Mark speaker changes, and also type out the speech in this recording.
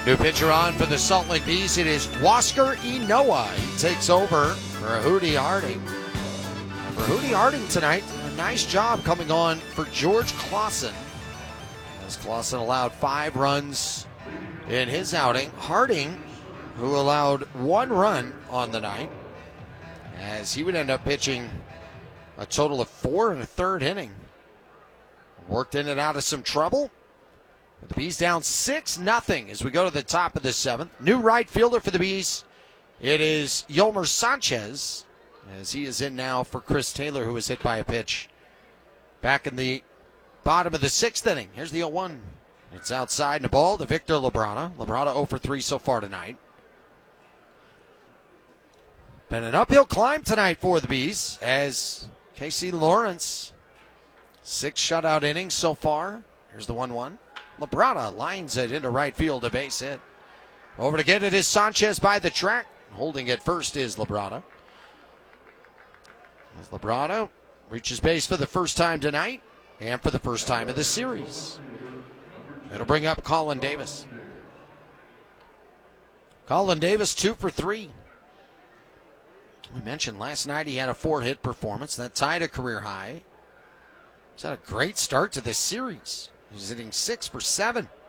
Speaker 1: New pitcher on for the Salt Lake Bees. It is Huascar Ynoa. He takes over for Hootie Harding. For Hootie Harding tonight, a nice job coming on for George Clausen. As Clausen allowed 5 runs in his outing. Harding, who allowed 1 run on the night, as he would end up pitching a total of 4 in the 3rd inning. Worked in and out of some trouble. The Bees down 6-0 as we go to the top of the 7th. New right fielder for the Bees. It is Yolmer Sanchez, as he is in now for Chris Taylor, who was hit by a pitch back in the bottom of the 6th inning. Here's the 0-1. It's outside and a ball to Victor Labrada. Labrada 0 for 3 so far tonight. Been an uphill climb tonight for the Bees, as Casey Lawrence, 6 shutout innings so far. Here's the 1-1. Labrada lines it into right field, a base hit. Over to get it is Sanchez by the track. Holding it first is Labrada. As Labrada reaches base for the first time tonight and for the first time of the series. It'll bring up Colin Davis. Colin Davis 2 for 3. We mentioned last night he had a 4-hit performance that tied a career high. He's had a great start to this series. He's hitting 6 for 7